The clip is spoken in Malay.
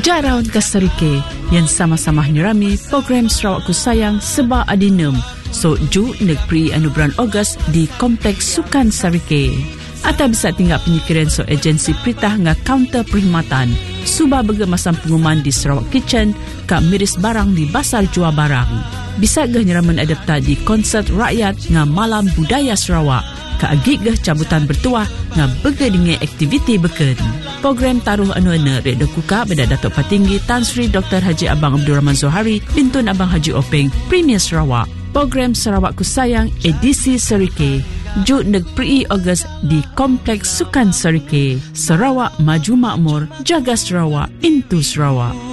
Jarawan ke Serike yang sama-sama nyerami program Sarawak Ku Sayang Seba Adinem. So, ju negeri anubulan Ogos di Kompleks Sukan Serike. Atau bisa tinggal penyikiran so agensi peritah nga kaunter perkhidmatan. Suba bergemasam pengumuman di Sarawak Kitchen ka miris barang di Basar Jual Barang. Bisa gah nyeraman adapta di konsert rakyat nga Malam Budaya Sarawak. Kaagik gah cabutan bertuah nga bergedingi aktiviti beken. Program taruh anu-anu Redo Kuka beda Datuk Patinggi Tan Sri Dr. Haji Abang Abdul Rahman Zohari Bintun Abang Haji Openg Premier Sarawak. Program Sarawak Ku Sayang edisi Serike Ju Negeri Ogos di Kompleks Sukan Serike. Sarawak Maju Makmur, jaga Sarawak, into Sarawak.